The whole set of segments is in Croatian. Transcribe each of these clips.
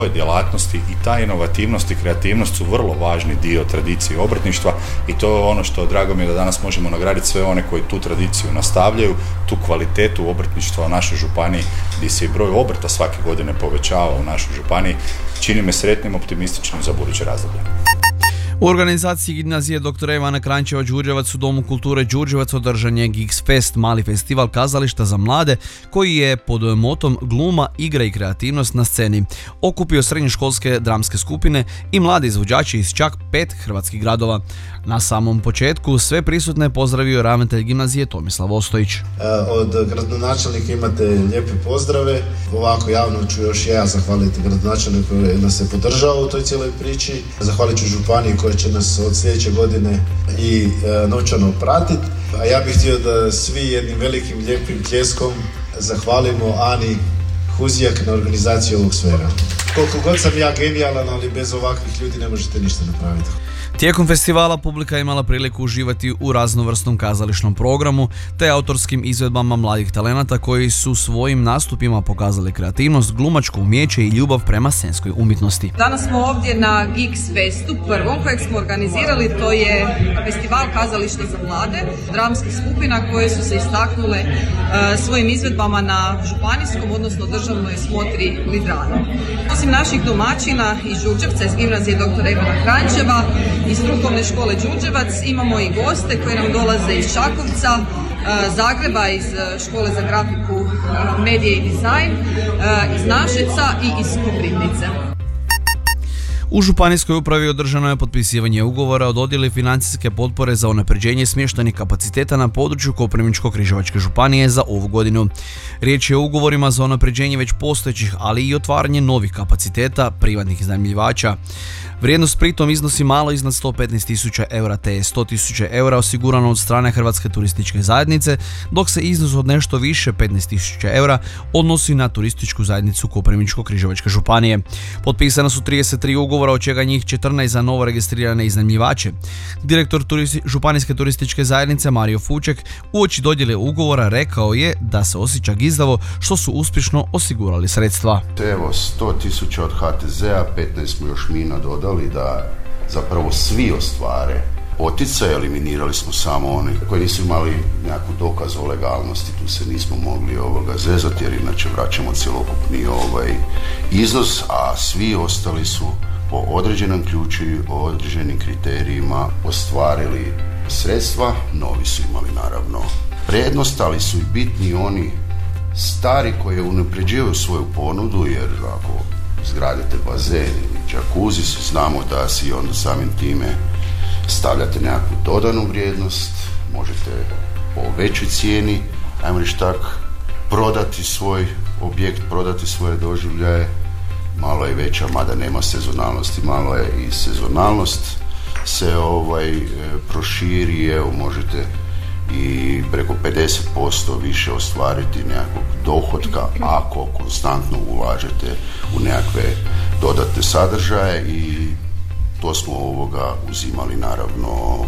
djelatnosti i ta inovativnost i kreativnost su vrlo važni dio tradicije obrtništva i to je ono što drago mi je da danas možemo nagraditi sve one koji tu tradiciju nastavljaju, tu kvalitetu obrtništva u našoj županiji gdje se i broj obrta svake godine povećava u našoj županiji, čini me sretnim, optimističnim za buduće razdoblje. U organizaciji gimnazije dr. Ivana Kranjčeva Đurđevac u Domu kulture Đurđevac održan je Geeks Fest, mali festival kazališta za mlade koji je pod motom gluma, igra i kreativnost na sceni okupio srednjoškolske dramske skupine i mlade izvođači iz čak 5 hrvatskih gradova. Na samom početku sve prisutne pozdravio ravnatelj gimnazije Tomislav Ostojić. Od gradonačelnika imate lijepe pozdrave. Ovako javno ću još ja zahvaliti gradonačelniku koji nas je podržao u toj cijeloj priči. Zahvalit ću županiji koja će nas od sljedeće godine i novčano pratiti. A ja bih htio da svi jednim velikim lijepim pljeskom zahvalimo Ani Huzijak na organizaciji ovog svega. Koliko god sam ja genijalan, ali bez ovakvih ljudi ne možete ništa napraviti. Tijekom festivala publika je imala priliku uživati u raznovrsnom kazališnom programu te autorskim izvedbama mladih talenata koji su svojim nastupima pokazali kreativnost, glumačko umijeće i ljubav prema scenskoj umjetnosti. Danas smo ovdje na Geeks Festu, prvom kojeg smo organizirali, to je festival kazališta za mlade, dramskih skupina koje su se istaknule svojim izvedbama na županijskom, odnosno državnoj smotri Lidrano. Osim naših domaćina iz Đurđevca, iz gimnazije dr. Ivana Kranjčeva, iz strukovne škole Đurđevac, imamo i goste koji nam dolaze iz Čakovca, Zagreba, iz škole za grafiku, medije i dizajn, iz Našica i iz Koprivnice. U županijskoj upravi održano je potpisivanje ugovora o dodjeli financijske potpore za unapređenje smještajnih kapaciteta na području Koprivničko-križevačke županije za ovu godinu. Riječ je o ugovorima za unapređenje već postojećih, ali i otvaranje novih kapaciteta privatnih iznajmljivača. Vrijednost pritom iznosi malo iznad 115.000 eura te je 100.000 eura osigurano od strane Hrvatske turističke zajednice, dok se iznos od nešto više 15.000 eura odnosi na turističku zajednicu Koprivničko-križevačke županije. Potpisana su 33 ugovora, od čega njih 14 za novo registrirane iznajmljivače. Direktor Županijske turističke zajednice Mario Fuček uoči dodjele ugovora rekao je da se osjeća gizdavo što su uspješno osigurali sredstva. Evo, 100.000 od HTZ-a, 15 smo još mi nadodali da zapravo svi ostvare poticaje. Eliminirali smo samo oni koji nisu imali nekakvu dokaz o legalnosti, tu se nismo mogli zezati jer inače vraćamo cjelokupni iznos, a svi ostali su po određenom ključu i određenim kriterijima ostvarili sredstva. Novi su imali naravno prednost, ali su i bitni oni stari koji unapređuju svoju ponudu, jer ako izgradite bazen ili džakuzi, znamo da si onda samim time stavljate nekakvu dodanu vrijednost, možete po većoj cijeni, ajmo reći tak, prodati svoj objekt, prodati svoje doživljaje, malo je veća, mada nema sezonalnosti, malo je i sezonalnost se proširi, evo možete i preko 50% više ostvariti nekakvog dohotka ako konstantno ulažete u nekakve dodatne sadržaje i to smo uzimali naravno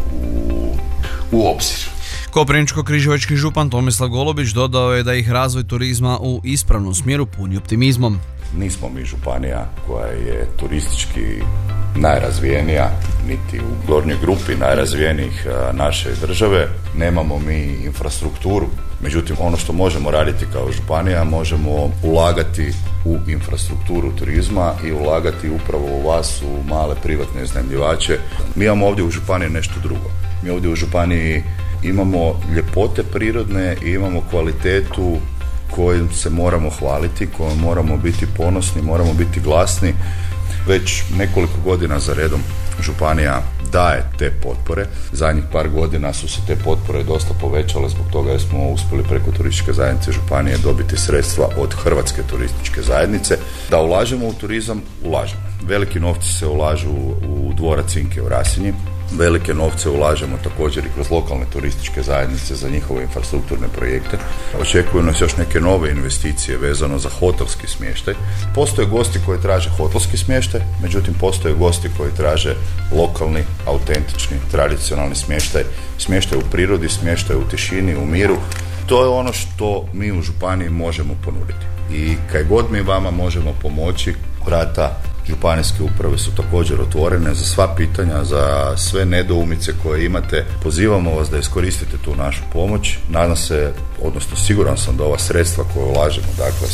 u obzir. Koprivničko-križevački župan Tomislav Golubić dodao je da ih razvoj turizma u ispravnom smjeru puni optimizmom. Nismo mi županija koja je turistički najrazvijenija, niti u gornjoj grupi najrazvijenijih naše države. Nemamo mi infrastrukturu, međutim ono što možemo raditi kao županija, možemo ulagati u infrastrukturu turizma i ulagati upravo u vas, u male privatne iznajmljivače. Mi imamo ovdje u županiji nešto drugo. Mi ovdje u županiji imamo ljepote prirodne i imamo kvalitetu kojim se moramo hvaliti, kojom moramo biti ponosni, moramo biti glasni. Već nekoliko godina za redom županija daje te potpore. Zadnjih par godina su se te potpore dosta povećale zbog toga jer smo uspjeli preko turističke zajednice županije dobiti sredstva od Hrvatske turističke zajednice. Da ulažemo u turizam, ulažemo. Veliki novci se ulažu u dvorac Cinke u Rasinji. Velike novce ulažemo također i kroz lokalne turističke zajednice za njihove infrastrukturne projekte. Očekuju nas još neke nove investicije vezano za hotelski smještaj. Postoje gosti koji traže hotelski smještaj, međutim postoje gosti koji traže lokalni, autentični, tradicionalni smještaj, smještaj u prirodi, smještaj u tišini, u miru. To je ono što mi u županiji možemo ponuditi. I kaj god mi vama možemo pomoći, vrata županijske uprave su također otvorene za sva pitanja, za sve nedoumice koje imate. Pozivamo vas da iskoristite tu našu pomoć. Nadam se, odnosno siguran sam da ova sredstva koje ulažemo, dakle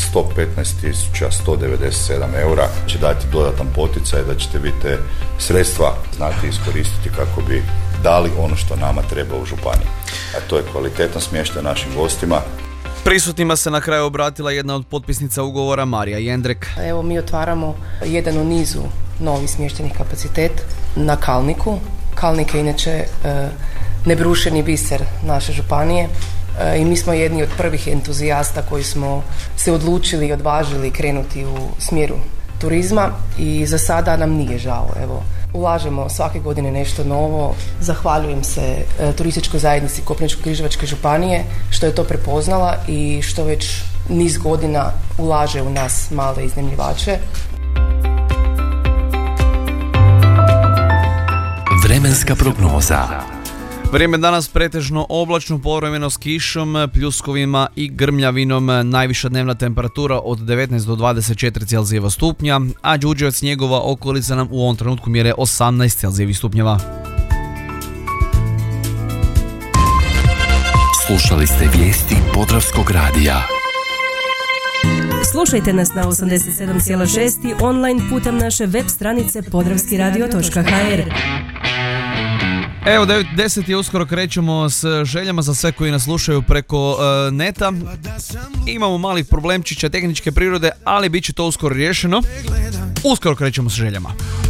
115.197 eura, će dati dodatan poticaj, da ćete vi te sredstva znati iskoristiti kako bi dali ono što nama treba u županiji. A to je kvalitetan smještaj našim gostima. Prisutnima se na kraju obratila jedna od potpisnica ugovora, Marija Jendrek. Evo, mi otvaramo jedan u nizu novi smještajnih kapacitet na Kalniku. Kalnik je inače nebrušeni biser naše županije i mi smo jedni od prvih entuzijasta koji smo se odlučili i odvažili krenuti u smjeru turizma i za sada nam nije žao. Evo, ulažemo svake godine nešto novo. Zahvaljujem se turističkoj zajednici Koprivničko-križevačke županije što je to prepoznala i što već niz godina ulaže u nas male iznajmljivače. Vremenska prognoza. Vrijeme danas pretežno oblačno, povremeno s kišom, pljuskovima i grmljavinom. Najviša dnevna temperatura od 19 do 24 Celzijeva stupnja, a Đurđevac, njegova okolica nam u ovom trenutku mjere 18 Celzijevih stupnjeva. Slušali ste vijesti Podravskog radija. Slušajte nas na 87,6 online putem naše web stranice podravskiradio.hr. Evo, 9:10 je, uskoro krećemo s željama za sve koji nas slušaju preko neta. Imamo malih problemčića tehničke prirode, ali bit će to uskoro riješeno. Uskoro krećemo s željama.